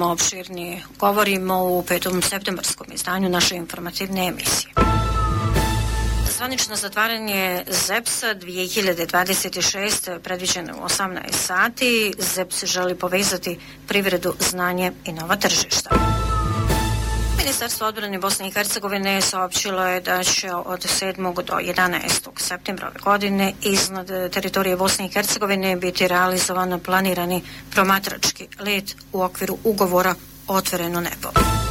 temu opširnije govorimo u 5. septembarskom izdanju naše informativne emisije. Zvanično zatvaranje ZEPS-a 2026 predviđeno u 18 sati. ZEPS želi povezati privredu, znanje i nova tržišta. Ministarstvo odbrane Bosne i Hercegovine saopćilo je da će od 7. do 11. septembra ove godine iznad teritorije Bosne i Hercegovine biti realizovan planirani promatrački let u okviru ugovora Otvoreno nebo.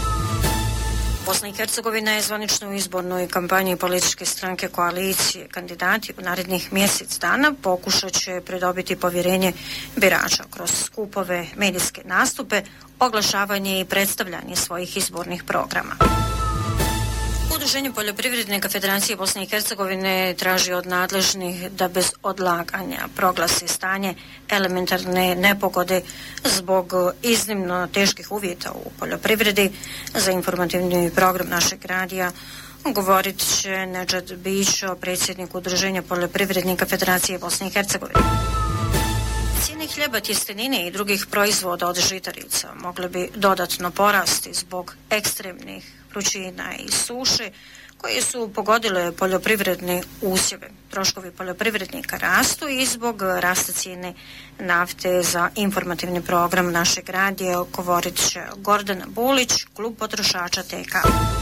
Bosna i Hercegovina je zvanično u izbornoj kampanji političke stranke koalicije. Kandidati u narednih mjesec dana pokušat će pridobiti povjerenje birača kroz skupove, medijske nastupe, oglašavanje i predstavljanje svojih izbornih programa. Udruženje poljoprivrednika Federacije Bosne i Hercegovine traži od nadležnih da bez odlaganja proglase stanje elementarne nepogode zbog iznimno teških uvjeta u poljoprivredi. Za informativni program našeg radija govorit će Nedžad Bićo, predsjednik Udruženja poljoprivrednika Federacije Bosne i Hercegovine. Cijene hljeba, tjestenine i drugih proizvoda od žitarica mogle bi dodatno porasti zbog ekstremnih vrućina i suše koje su pogodile poljoprivredne usjeve. Troškovi poljoprivrednika rastu i zbog rasta cijene nafte. Za informativni program našeg radija govorit će Gordana Bulić, klub potrošača TK.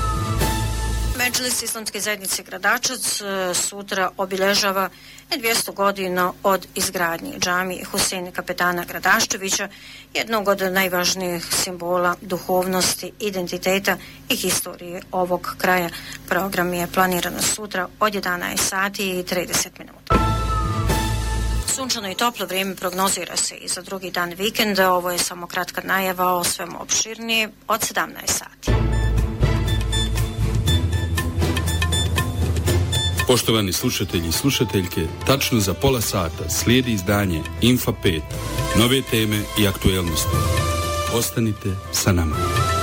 Medžlis Islamske zajednice Gradačac sutra obilježava 200 godina od izgradnje džamije Huseina Kapetana Gradaščevića, jednog od najvažnijih simbola duhovnosti, identiteta i historije ovog kraja. Program je planiran sutra od 11 sati i 30 minuta. Sunčano i toplo vrijeme prognozira se i za drugi dan vikenda. Ovo je samo kratka najava o svemu opširnije od 17 sati. Poštovani slušatelji i slušateljke, tačno za pola sata slijedi izdanje Infa 5, nove teme i aktuelnosti. Ostanite sa nama.